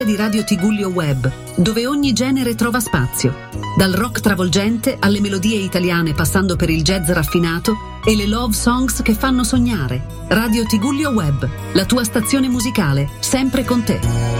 di Radio Tigullio Web, dove ogni genere trova spazio. Dal rock travolgente alle melodie italiane passando per il jazz raffinato e le love songs che fanno sognare. Radio Tigullio Web, la tua stazione musicale, sempre con te.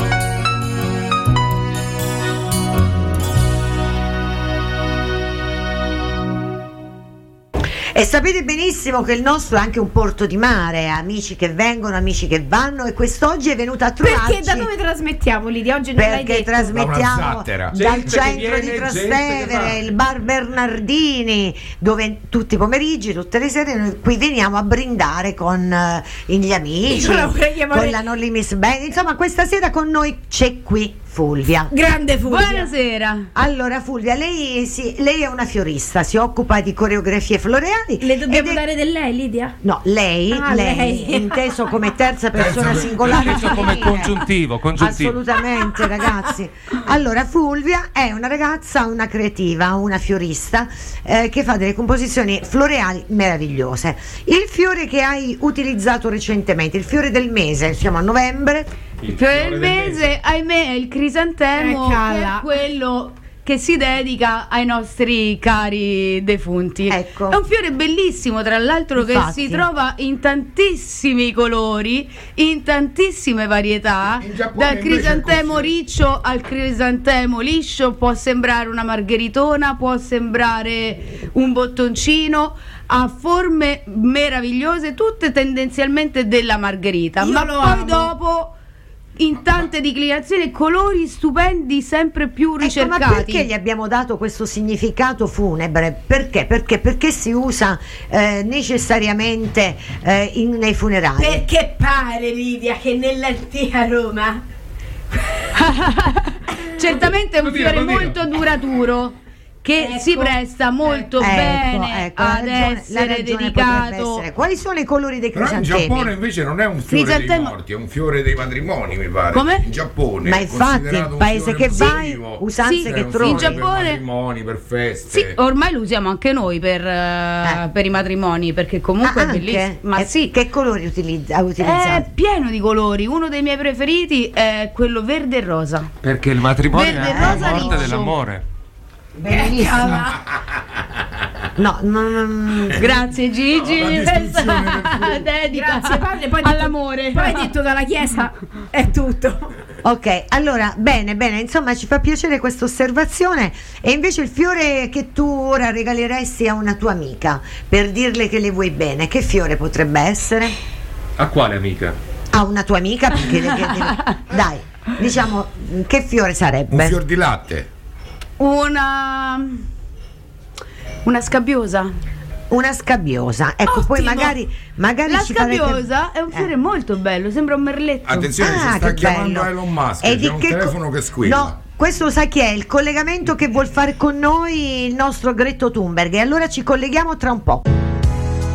E sapete benissimo che il nostro è anche un porto di mare, amici che vengono, amici che vanno, e quest'oggi è venuta a trovarci. Perché da dove trasmettiamo, Lidia? Oggi non l'hai detto. Perché trasmettiamo dal centro di Trastevere, il bar Bernardini, dove tutti i pomeriggi, tutte le sere noi qui veniamo a brindare con gli amici, con la Nolly Miss Band. Insomma, questa sera con noi c'è qui Fulvia. Grande Fulvia. Buonasera. Allora Fulvia, lei è una fiorista, si occupa di coreografie floreali. Le dobbiamo dare del lei, Lidia? No, lei inteso come terza persona singolare, inteso come congiuntivo. Assolutamente, ragazzi. Allora Fulvia è una ragazza, una creativa, una fiorista che fa delle composizioni floreali meravigliose. Il fiore che hai utilizzato recentemente, il fiore del mese, siamo a novembre. Il fiore del mese, ahimè, è il crisantemo, che è quello che si dedica ai nostri cari defunti. Ecco. È un fiore bellissimo, tra l'altro, infatti, che si trova in tantissimi colori, in tantissime varietà, dal crisantemo riccio al crisantemo liscio. Può sembrare una margheritona, può sembrare un bottoncino, ha forme meravigliose, tutte tendenzialmente della margherita. Io ma lo poi amo. Dopo in tante declinazioni, colori stupendi, sempre più ricercati. Ma perché gli abbiamo dato questo significato funebre? Perché si usa necessariamente nei funerali? Perché pare, Lidia, che nell'antica Roma certamente è un fiore molto duraturo, che si presta molto bene ad essere dedicato. Quali sono i colori dei Però in crisantemi? Giappone invece non è un fiore dei morti, è un fiore dei matrimoni, mi pare. Come? In Giappone. Ma infatti il paese che vai, usanze che trovi. in Giappone, per matrimoni, per feste. sì, ormai lo usiamo anche noi per i matrimoni, perché comunque è bellissimo. Ma sì, che colori ha utilizzato? è pieno di colori. Uno dei miei preferiti è quello verde e rosa. Perché il matrimonio Verde, è la rosa, morte riccio. dell'amore. Bellissimo. No, Grazie Gigi, La distruzione del questa dedica Grazie padre, poi all'amore. Poi detto dalla chiesa è tutto. Ok, allora bene, insomma ci fa piacere questa osservazione. E invece il fiore che tu ora regaleresti a una tua amica per dirle che le vuoi bene, che fiore potrebbe essere? A quale amica? A una tua amica, perché dai, diciamo, che fiore sarebbe? Un fior di latte. Una scabbiosa. Una scabbiosa, ecco. Ottimo. Poi magari La ci farete- scabbiosa è un fiore molto bello, sembra un merletto. Attenzione, si sta che chiamando bello. Elon Musk, E c'è di un che telefono che squilla. No, questo lo sai chi è? Il collegamento che vuol fare con noi il nostro Gretto Thunberg. E allora ci colleghiamo tra un po'.